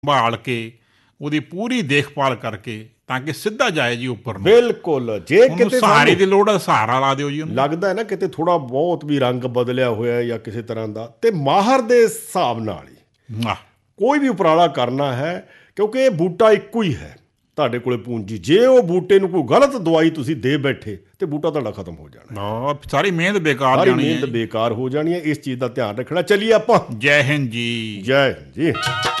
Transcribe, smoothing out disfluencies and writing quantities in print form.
ਸੰਭਾਲ ਕੇ ਉਹਦੀ ਪੂਰੀ ਦੇਖਭਾਲ ਕਰਕੇ ਤਾਂ ਕਿ ਸਿੱਧਾ ਜਾਏ ਜੀ ਉੱਪਰ ਨੂੰ। ਬਿਲਕੁਲ। ਜੇ ਕਿਤੇ ਸਹਾਰੇ ਦੀ ਲੋੜ ਹੈ, ਸਹਾਰਾ ਲਾ ਦਿਓ ਜੀ ਉਹਨੂੰ। ਲੱਗਦਾ ਹੈ ਨਾ ਕਿਤੇ ਥੋੜ੍ਹਾ ਬਹੁਤ ਵੀ ਰੰਗ ਬਦਲਿਆ ਹੋਇਆ ਜਾਂ ਕਿਸੇ ਤਰ੍ਹਾਂ ਦਾ, ਤੇ ਮਾਹਰ ਦੇ ਹਿਸਾਬ ਨਾਲ ਹੀ ਕੋਈ ਵੀ ਉਪਰਾਲਾ ਕਰਨਾ ਹੈ, ਕਿਉਂਕਿ ਇਹ ਬੂਟਾ ਇੱਕੋ ਹੀ ਹੈ ਤੁਹਾਡੇ ਕੋਲੇ ਪੂੰਜੀ। ਜੇ ਉਹ ਬੂਟੇ ਨੂੰ ਕੋਈ ਗਲਤ ਦਵਾਈ ਤੁਸੀਂ ਦੇ ਬੈਠੇ ਤੇ ਬੂਟਾ ਤੁਹਾਡਾ ਖਤਮ ਹੋ ਜਾਣਾ, ਸਾਰੀ ਮਿਹਨਤ ਬੇਕਾਰ, ਸਾਰੀ ਮਿਹਨਤ ਬੇਕਾਰ ਹੋ ਜਾਣੀ ਹੈ। ਇਸ ਚੀਜ਼ ਦਾ ਧਿਆਨ ਰੱਖਣਾ। ਚਲੀਏ ਆਪਾਂ। ਜੈ ਹਿੰਦ ਜੀ। ਜੈ ਹਿੰਦ ਜੀ।